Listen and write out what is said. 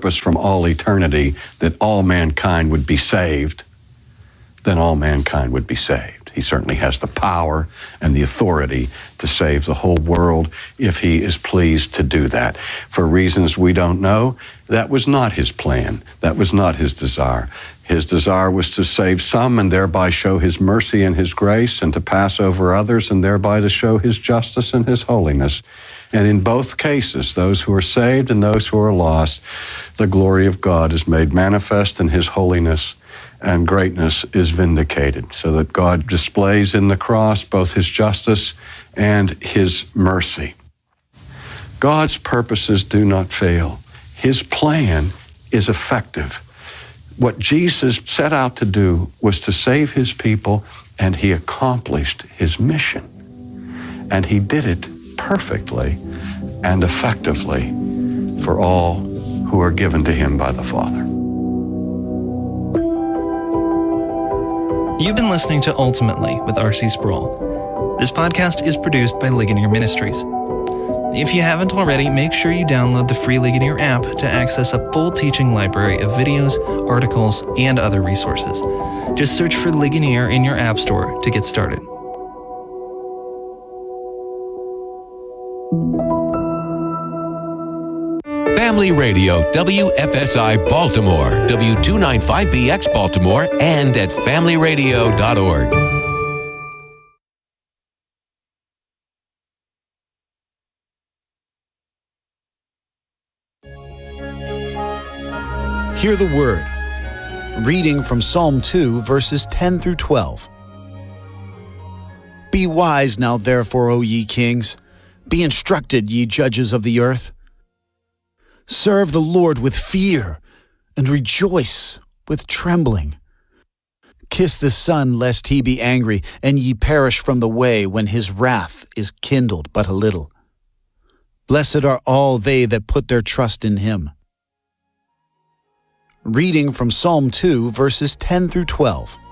purpose from all eternity that all mankind would be saved, then all mankind would be saved. He certainly has the power and the authority to save the whole world if he is pleased to do that. For reasons we don't know, that was not his plan. That was not his desire. His desire was to save some and thereby show his mercy and his grace, and to pass over others and thereby to show his justice and his holiness. And in both cases, those who are saved and those who are lost, the glory of God is made manifest, and his holiness and greatness is vindicated, so that God displays in the cross both his justice and his mercy. God's purposes do not fail. His plan is effective. What Jesus set out to do was to save his people, and he accomplished his mission. And he did it perfectly and effectively for all who are given to him by the Father. You've been listening to Ultimately with R.C. Sproul. This podcast is produced by Ligonier Ministries. If you haven't already, make sure you download the free Ligonier app to access a full teaching library of videos, articles, and other resources. Just search for Ligonier in your app store to get started. Family Radio, WFSI Baltimore, W295BX Baltimore, and at familyradio.org. Hear the word. Reading from Psalm 2, verses 10 through 12. Be wise now, therefore, O ye kings. Be instructed, ye judges of the earth. Serve the Lord with fear, and rejoice with trembling. Kiss the Son, lest he be angry, and ye perish from the way when his wrath is kindled but a little. Blessed are all they that put their trust in him. Reading from Psalm 2, verses 10 through 12.